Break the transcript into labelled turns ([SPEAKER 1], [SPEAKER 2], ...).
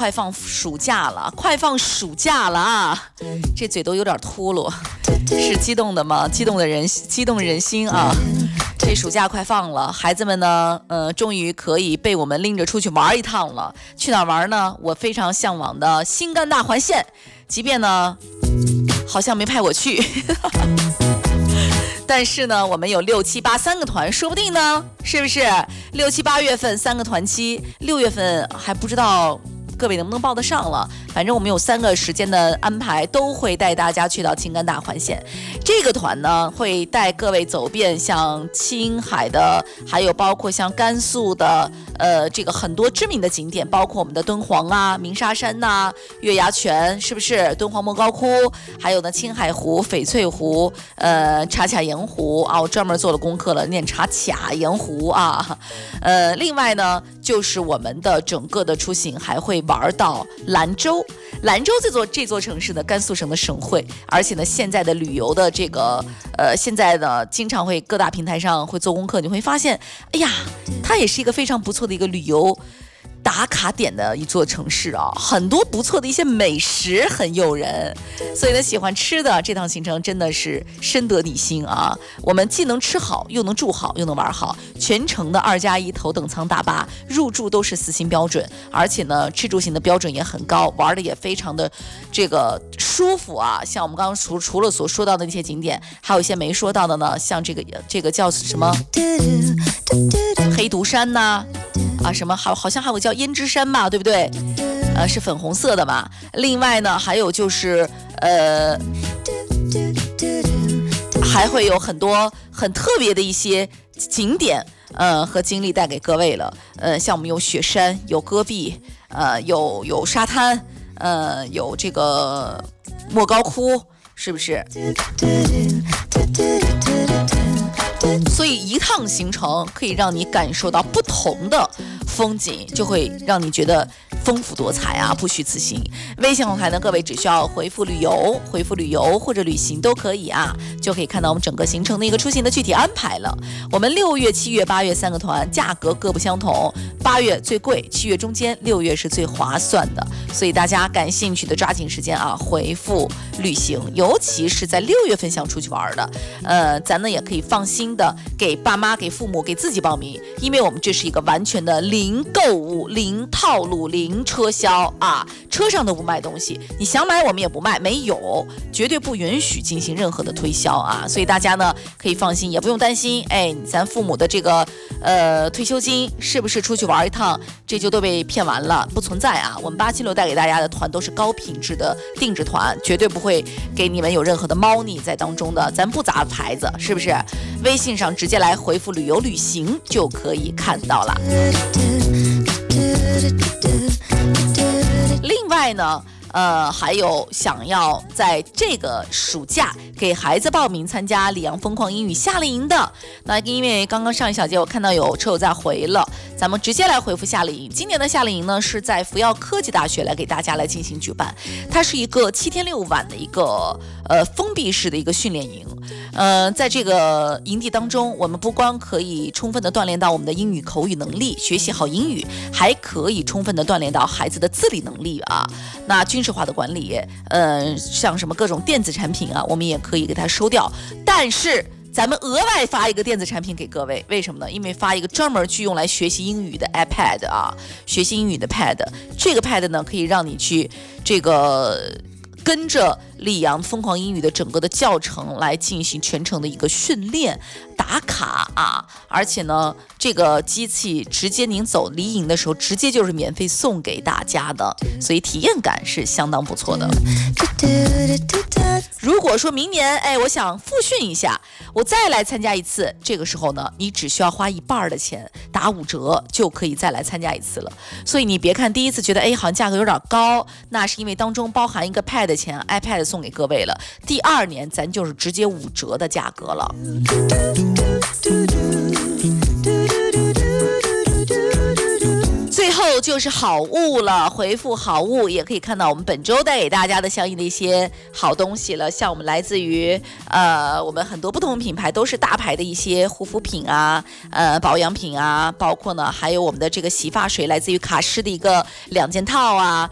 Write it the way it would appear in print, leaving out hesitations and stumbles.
[SPEAKER 1] 快放暑假了，快放暑假了啊！这嘴都有点秃噜，是激动的吗？激动人心啊！这暑假快放了，孩子们呢，终于可以被我们拎着出去玩一趟了。去哪儿玩呢？我非常向往的新干大环线，即便呢，好像没派我去。但是呢，我们有6、7、83个团，说不定呢，是不是？6、7、8月份3个团期，6月份还不知道各位能不能报得上了。反正我们有3个时间的安排，都会带大家去到青甘大环线。这个团呢，会带各位走遍像青海的，还有包括像甘肃的，这个很多知名的景点，包括我们的敦煌啊、鸣沙山呐、月牙泉，是不是？敦煌莫高窟，还有呢青海湖、翡翠湖，茶卡盐湖啊，我专门做了功课了，念茶卡盐湖啊。另外呢，就是我们的整个的出行还会玩到兰州。兰州这座城市呢，甘肃省的省会，而且呢，现在的旅游的这个现在呢，经常会各大平台上会做功课，你会发现，哎呀，它也是一个非常不错的一个旅游打卡点的一座城市啊，很多不错的一些美食很诱人，所以呢，喜欢吃的这趟行程真的是深得你心啊！我们既能吃好，又能住好，又能玩好，全程的2+1头等舱大巴，入住都是4星标准，而且呢，吃住行的标准也很高，玩的也非常的这个舒服啊！像我们刚刚除了所说到的那些景点，还有一些没说到的呢，像这个叫什么黑毒山呐。啊，什么好像还有叫胭脂山吧，对不对？是粉红色的嘛。另外呢，还有就是还会有很多很特别的一些景点，和经历带给各位了。像我们有雪山，有戈壁，有沙滩，有这个莫高窟，是不是？所以一趟行程可以让你感受到不同的风景，就会让你觉得丰富多彩啊，不虚此行。微信后台呢，各位只需要回复旅游或者旅行都可以啊，就可以看到我们整个行程的一个出行的具体安排了。我们6月、7月、8月3个团价格各不相同，8月最贵，7月中间，6月是最划算的。所以大家感兴趣的抓紧时间啊，回复旅行，尤其是在6月份想出去玩的，咱呢也可以放心的给爸妈、给父母、给自己报名，因为我们这是一个完全的零购物、零套路、零车销啊，车上都不卖东西，你想买我们也不卖，没有，绝对不允许进行任何的推销啊，所以大家呢可以放心，也不用担心，哎，咱父母的这个退休金是不是出去玩一趟这就都被骗完了？不存在啊，我们876带给大家的团都是高品质的定制团，绝对不会给你们有任何的猫腻在当中的，咱不砸牌子，是不是？微信上直接来回复旅游旅行就可以看到了。另外呢，还有想要在这个暑假给孩子报名参加里昂疯狂英语夏令营的，那因为刚刚上一小节我看到有车友在回了，咱们直接来回复夏令营。今年的夏令营呢是在福耀科技大学来给大家来进行举办，它是一个7天6晚的一个封闭式的一个训练营。在这个营地当中，我们不光可以充分的锻炼到我们的英语口语能力，学习好英语，还可以充分的锻炼到孩子的自理能力啊。那军事化的管理，像什么各种电子产品啊，我们也可以给它收掉。但是咱们额外发一个电子产品给各位，为什么呢？因为发一个专门去用来学习英语的 iPad 啊，学习英语的 Pad， 这个 Pad 呢可以让你去这个跟着里昂疯狂英语的整个的教程来进行全程的一个训练打卡啊，而且呢这个机器直接您走离营的时候直接就是免费送给大家的，所以体验感是相当不错的。如果说明年我想复训一下，我再来参加一次，这个时候呢你只需要花1半的钱，打5折就可以再来参加一次了。所以你别看第一次觉得好像价格有点高，那是因为当中包含一个 Pad 钱 iPad 送给各位了，第2年咱就是直接5折的价格了。最后就是好物了，回复好物也可以看到我们本周带给大家的相应的一些好东西了，像我们来自于我们很多不同品牌都是大牌的一些护肤品啊，保养品啊，包括呢还有我们的这个洗发水来自于卡诗的一个2件套啊，